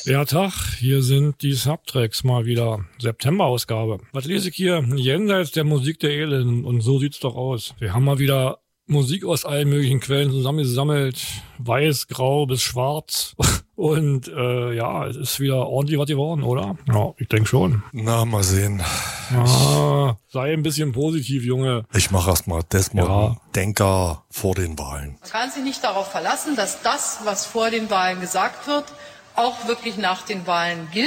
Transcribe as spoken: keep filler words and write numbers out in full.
Ja, Tag, hier sind die Subtracks mal wieder. September-Ausgabe. Was lese ich hier? Jenseits der Musik der Elenden. Und so sieht's doch aus. Wir haben mal wieder Musik aus allen möglichen Quellen zusammengesammelt. Weiß, grau bis schwarz. Und äh, ja, es ist wieder ordentlich was geworden, oder? Ja, ich denke schon. Na, mal sehen. Ah, sei ein bisschen positiv, Junge. Ich mache erstmal Desmond Ja. Denker vor den Wahlen. Man kann sich nicht darauf verlassen, dass das, was vor den Wahlen gesagt wird, auch wirklich nach den Wahlen gilt.